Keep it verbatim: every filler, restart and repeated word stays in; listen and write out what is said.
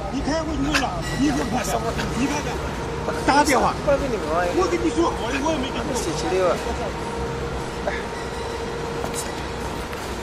你开回去了，你给我看看，你看看，打电话，我跟你说好的，我也没跟你说。